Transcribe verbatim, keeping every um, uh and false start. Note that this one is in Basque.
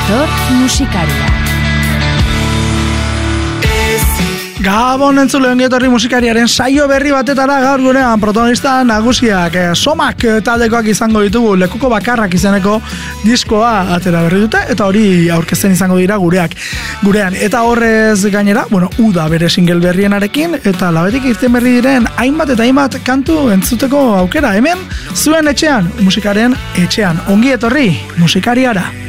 etor musikaria. Gabon entzule ongi etorri musikariaren saio berri batetara gaur gurean protagonista nagusiak eh, Somak taldekoak izango ditugu, lekuko bakarrak izeneko diskoa atera berri dute eta hori aurkezten izango dira gureak gurean eta horrez gainera, bueno, Uda bere single berrienarekin eta labetik irten berri diren hainbat eta hainbat kantu entzuteko aukera hemen zuen etxean, musikaren etxean. Ongi etorri musikariara.